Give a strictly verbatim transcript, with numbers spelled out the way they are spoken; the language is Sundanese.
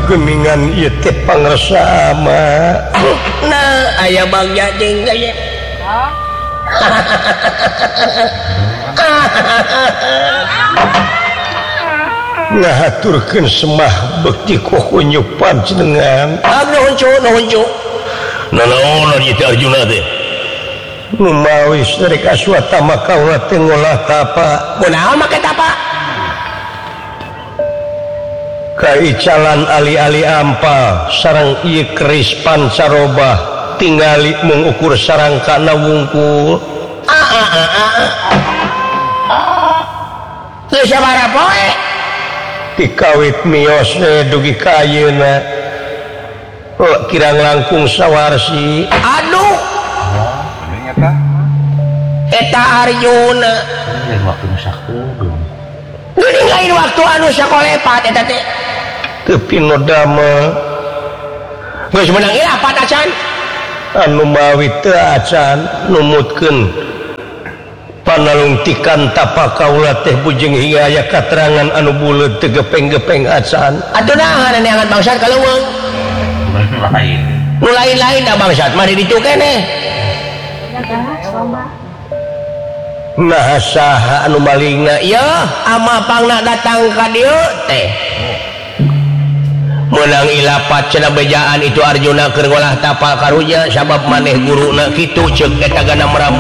geningan ieu teh pangresama. Nah, aya Bang Jading ge. Ngahaturkeun semah bekti kokunyu panjenengan. Ah, nuhun cu, nuhun cu. Nanaon ieu teh Arjuna teh? Nu mawi dari kaswatama kaula teh ngolah tapa. Kunaon make tapa? Kaicalan ali-ali ampal sareng ieu keris pancaroba tingali mung ukur sarangkana wungkul. Ah ah ah ah. Geus sabaraha poe? Tikawit miosna dugi ka ayeuna kirang langkung sawarsi. Aduh, eta Arjuna geuning lain waktu anu sakolepat eta teh Teu pinodama geus meunang ieu apa acan anu mawi teu acan numutkeun panalungtikan tapa kaula teh bujeng hingga aya katerangan anu buleut teu gepeng-gepeng acan. atuh naon neangan bangsat kaleuweung Lain. nu lain-lain da bangsat mari ditu keneh. Nah saha anu malingna Ya, amapangna datang ka dieu teh. Meunang ilapat cenah bejaan itu Arjuna keur ngolah tapal karunya sabab maneh guruna kitu ceuk eta gana meramu